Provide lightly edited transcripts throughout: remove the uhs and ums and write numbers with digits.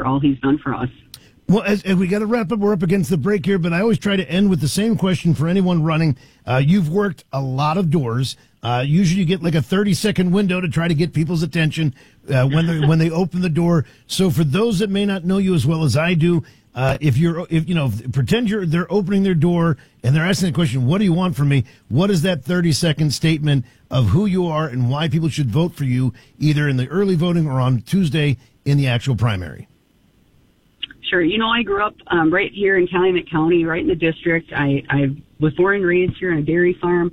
for all he's done for us. Well, as we got to wrap up, we're up against the break here, but I always try to end with the same question for anyone running. You've worked a lot of doors. Usually you get like a 30-second window to try to get people's attention when they open the door. So for those that may not know you as well as I do, pretend they're opening their door and they're asking the question, what do you want from me? What is that 30-second statement of who you are and why people should vote for you, either in the early voting or on Tuesday in the actual primary? Sure. I grew up right here in Calumet County, right in the district. I was born and raised here on a dairy farm.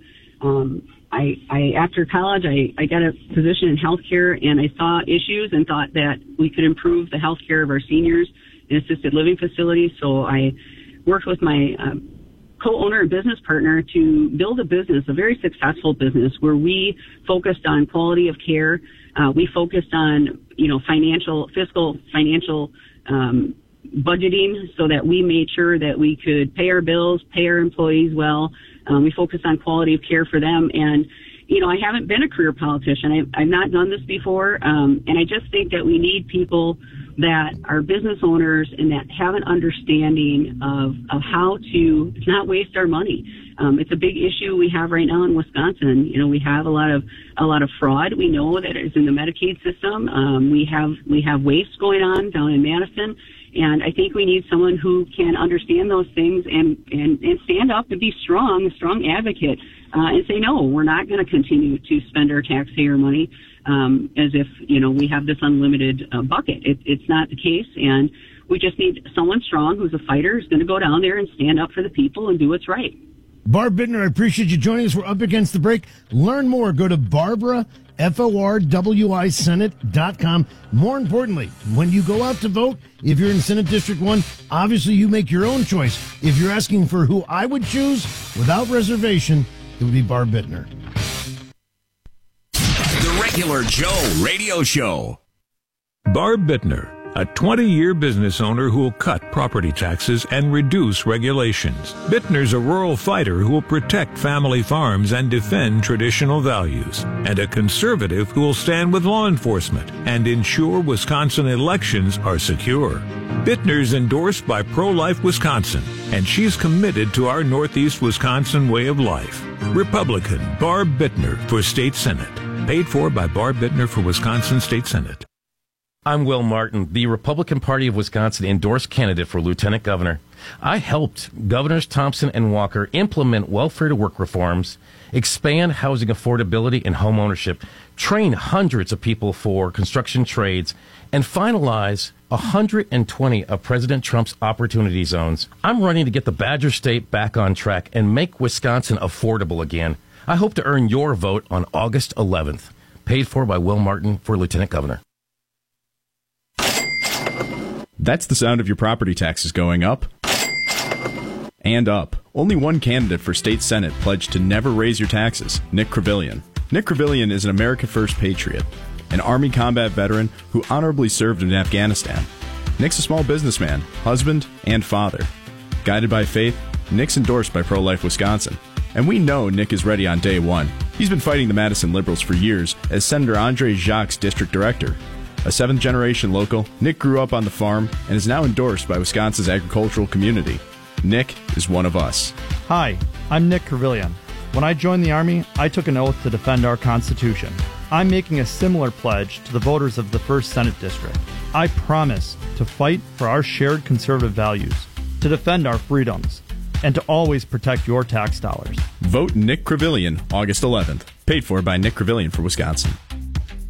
After college, I got a position in healthcare, and I saw issues and thought that we could improve the healthcare of our seniors in assisted living facilities. So I worked with my co-owner and business partner to build a business, a very successful business, where we focused on quality of care. We focused on, fiscal financial budgeting, so that we made sure that we could pay our bills, pay our employees well. We focused on quality of care for them. And, I haven't been a career politician. I've not done this before. And I just think that we need people that are business owners and that have an understanding of how to not waste our money. It's a big issue we have right now in Wisconsin. We have a lot of fraud. We know that it's in the Medicaid system. We have waste going on down in Madison. And I think we need someone who can understand those things and stand up and be a strong advocate, and say, no, we're not going to continue to spend our taxpayer money as if, we have this unlimited bucket. It's not the case. And we just need someone strong who's a fighter, who's going to go down there and stand up for the people and do what's right. Barb Bittner, I appreciate you joining us. We're up against the break. Learn more. Go to Barbara, FORWISenate.com. More importantly, when you go out to vote, if you're in Senate District 1, obviously you make your own choice. If you're asking for who I would choose, without reservation, it would be Barb Bittner. The Regular Joe Radio Show. Barb Bittner, a 20-year business owner who will cut property taxes and reduce regulations. Bittner's a rural fighter who will protect family farms and defend traditional values, and a conservative who will stand with law enforcement and ensure Wisconsin elections are secure. Bittner's endorsed by Pro-Life Wisconsin, and she's committed to our Northeast Wisconsin way of life. Republican Barb Bittner for State Senate. Paid for by Barb Bittner for Wisconsin State Senate. I'm Will Martin, the Republican Party of Wisconsin endorsed candidate for Lieutenant Governor. I helped Governors Thompson and Walker implement welfare-to-work reforms, expand housing affordability and home ownership, train hundreds of people for construction trades, and finalize 120 of President Trump's opportunity zones. I'm running to get the Badger State back on track and make Wisconsin affordable again. I hope to earn your vote on August 11th. Paid for by Will Martin for Lieutenant Governor. That's the sound of your property taxes going up and up. Only one candidate for state senate pledged to never raise your taxes, Nick Crevillian. Nick Crevillian is an America First patriot, an Army combat veteran who honorably served in Afghanistan. Nick's a small businessman, husband, and father. Guided by faith, Nick's endorsed by Pro-Life Wisconsin. And we know Nick is ready on day one. He's been fighting the Madison Liberals for years as Senator Andre Jacques' district director. A seventh-generation local, Nick grew up on the farm and is now endorsed by Wisconsin's agricultural community. Nick is one of us. Hi, I'm Nick Crevillian. When I joined the Army, I took an oath to defend our Constitution. I'm making a similar pledge to the voters of the 1st Senate District. I promise to fight for our shared conservative values, to defend our freedoms, and to always protect your tax dollars. Vote Nick Crevillian August 11th. Paid for by Nick Crevillian for Wisconsin.